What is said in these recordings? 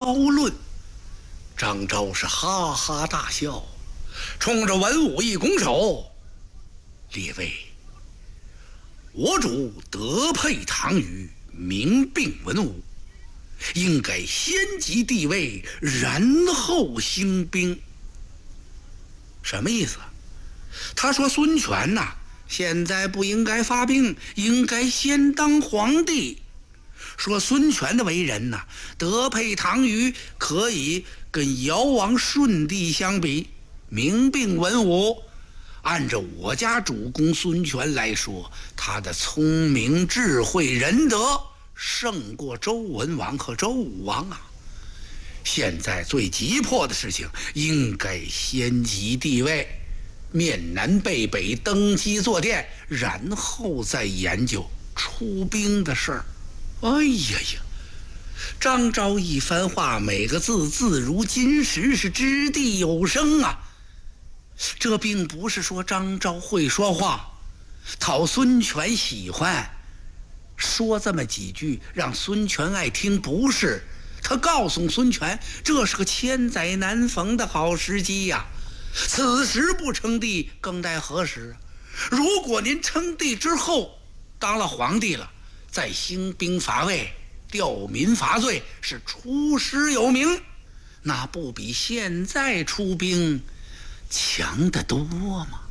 高论。张昭是哈哈大笑，冲着文武一拱手：“列位，我主德配唐虞，名并文武，应该先即帝位，然后兴兵。”什么意思？他说孙权呐，现在不应该发兵，应该先当皇帝。说孙权的为人呐，德配唐虞，可以跟尧王舜帝相比，名并文武。按照我家主公孙权来说，他的聪明智慧仁德胜过周文王和周武王啊。现在最急迫的事情应该先即帝位，面南背北登基坐殿，然后再研究出兵的事儿。哎呀呀，张昭一番话，每个字字如金石，是掷地有声啊。这并不是说张昭会说话，讨孙权喜欢，说这么几句让孙权爱听，不是。他告诉孙权，这是个千载难逢的好时机呀，此时不称帝，更待何时？如果您称帝之后当了皇帝了，再兴兵伐魏，吊民伐罪，是出师有名，那不比现在出兵强得多吗？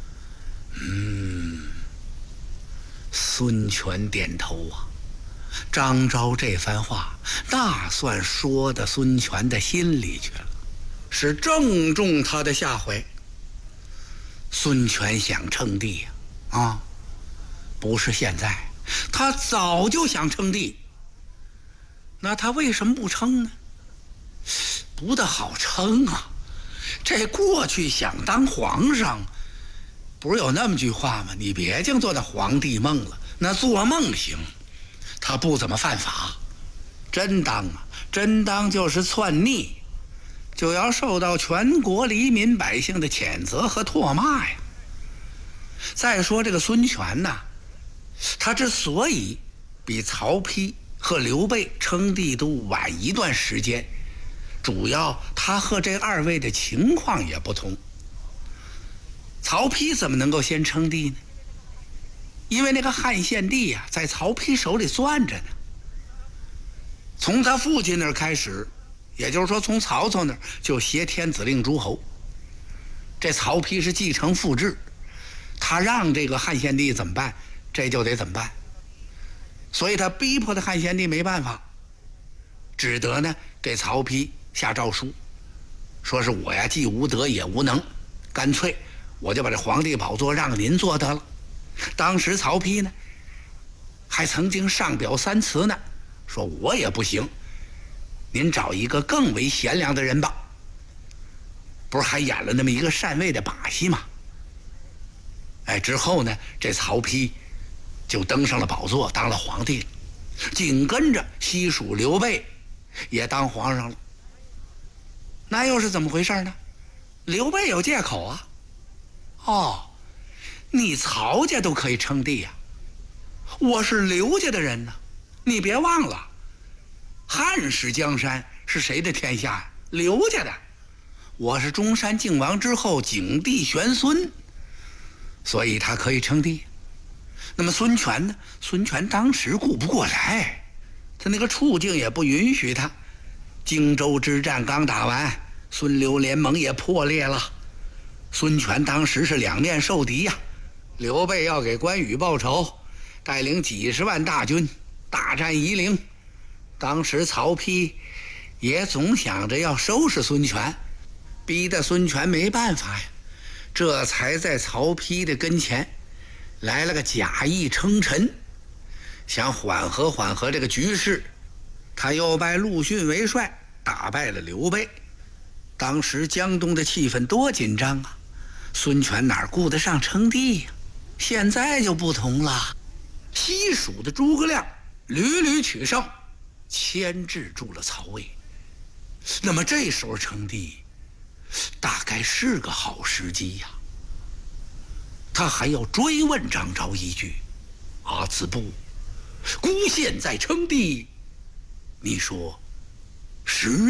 孙权点头啊。张昭这番话那算说到孙权的心里去了，是正中他的下怀。孙权想称帝啊，不是现在，他早就想称帝。那他为什么不称呢？不大好称啊。这过去想当皇上，不是有那么句话吗？你别净做那皇帝梦了，那做梦行。他不怎么犯法，真当啊，真当就是篡逆，就要受到全国黎民百姓的谴责和唾骂呀。再说这个孙权呐，他之所以比曹丕和刘备称帝都晚一段时间，主要他和这二位的情况也不同。曹丕怎么能够先称帝呢？因为那个汉献帝呀，在曹丕手里攥着呢。从他父亲那儿开始，也就是说从曹操那儿就挟天子令诸侯。这曹丕是继承父制，他让这个汉献帝怎么办，这就得怎么办。所以他逼迫的汉献帝没办法，只得呢给曹丕下诏书，说是我呀既无德也无能，干脆我就把这皇帝宝座让您做得了。当时曹丕呢还曾经上表三辞呢，说我也不行，您找一个更为贤良的人吧。不是还演了那么一个禅位的把戏吗？之后呢这曹丕就登上了宝座，当了皇帝了。紧跟着西蜀刘备也当皇上了。那又是怎么回事呢？刘备有借口啊。你曹家都可以称帝呀，我是刘家的人呢。你别忘了，汉室江山是谁的天下呀？刘家的。我是中山靖王之后景帝玄孙，所以他可以称帝。那么孙权呢？孙权当时顾不过来，他那个处境也不允许他。荆州之战刚打完，孙刘联盟也破裂了。孙权当时是两面受敌呀。刘备要给关羽报仇，带领几十万大军大战夷陵。当时曹丕也总想着要收拾孙权，逼得孙权没办法呀，这才在曹丕的跟前来了个假意称臣，想缓和缓和这个局势。他又拜陆逊为帅，打败了刘备。当时江东的气氛多紧张啊，孙权哪顾得上称帝呀？现在就不同了，西蜀的诸葛亮屡屡取胜，牵制住了曹魏。那么这时候称帝大概是个好时机呀。他还要追问张昭一句：阿子布，孤现在称帝，你说时